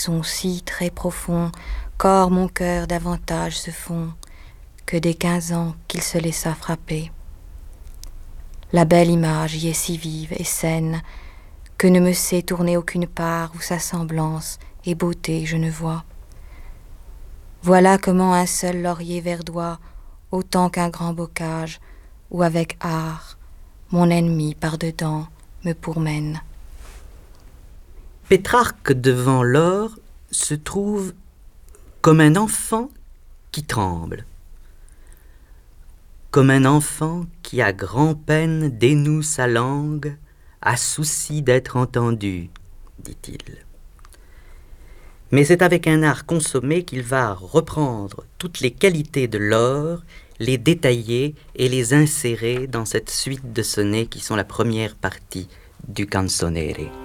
frissons si très profonds qu'hors mon cœur davantage se fond que dès 15 ans qu'il se laissa frapper. La belle image y est si vive et saine que ne me sait tourner aucune part où sa semblance et beauté je ne vois. Voilà comment un seul laurier verdoie autant qu'un grand bocage où avec art mon ennemi par-dedans me pourmène. Pétrarque devant l'or se trouve comme un enfant qui tremble, comme un enfant qui à grand-peine dénoue sa langue à souci d'être entendu, dit-il. Mais c'est avec un art consommé qu'il va reprendre toutes les qualités de l'or, les détailler et les insérer dans cette suite de sonnets qui sont la première partie du Canzonere.